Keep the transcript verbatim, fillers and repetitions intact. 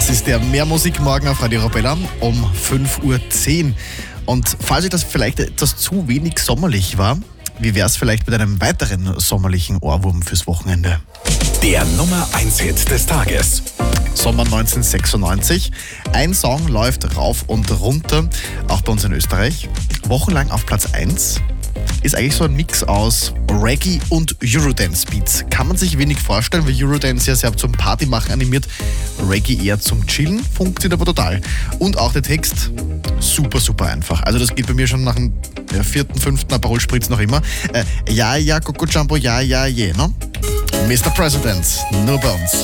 Das ist der Mehrmusikmorgen auf Radio Arabella um fünf Uhr zehn. Und falls euch das vielleicht etwas zu wenig sommerlich war, wie wäre es vielleicht mit einem weiteren sommerlichen Ohrwurm fürs Wochenende? Der Nummer eins Hit des Tages. Sommer neunzehnhundertsechsundneunzig. Ein Song läuft rauf und runter, auch bei uns in Österreich. Wochenlang auf Platz eins. Ist eigentlich so ein Mix aus Reggae und Eurodance-Beats. Kann man sich wenig vorstellen, weil Eurodance ja sehr zum Partymachen animiert. Reggae eher zum Chillen, funktioniert aber total. Und auch der Text, super, super einfach. Also das geht bei mir schon nach dem ja, vierten, fünften Aperol Spritz noch immer. Äh, ja, ja, Coco Jumbo, ja, ja, je, ne? Mister President, nur bei uns.